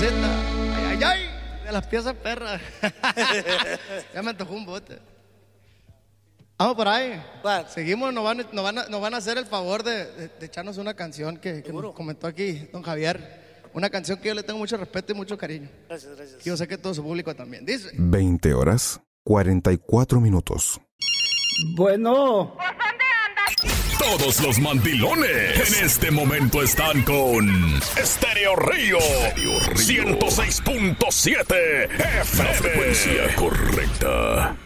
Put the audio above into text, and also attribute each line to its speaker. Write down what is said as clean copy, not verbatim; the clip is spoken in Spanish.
Speaker 1: sabrosita. Ay, ay, ay. De las piezas perras. Ya me antojó un bote. Vamos por ahí.
Speaker 2: ¿Cuál?
Speaker 1: Seguimos, nos van a hacer el favor de echarnos una canción que nos comentó aquí don Javier. Una canción que yo le tengo mucho respeto y mucho cariño.
Speaker 2: Gracias, gracias.
Speaker 1: Y yo sé que todo su público también. Dice:
Speaker 3: 20 horas, 44 minutos.
Speaker 4: Bueno.
Speaker 5: Todos los mandilones en este momento están con Estéreo Río 106.7 FM. La frecuencia correcta.